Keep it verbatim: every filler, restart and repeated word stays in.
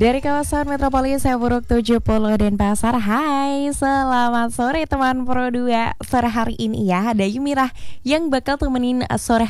Dari kawasan Metropolis Seburuk tujuh puluh Denpasar. Hai, selamat sore teman Pro dua. Sore hari ini ya ada Yumirah yang bakal temenin sore